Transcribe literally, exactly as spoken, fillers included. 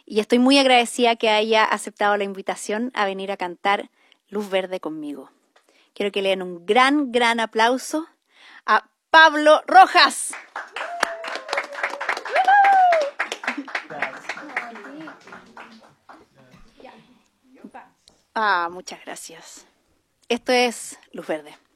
y estoy muy agradecida que haya aceptado la invitación a venir a cantar Luz Verde conmigo. Quiero que le den un gran, gran aplauso a Pablo Rojas. Ah, muchas gracias. Esto es Luz Verde.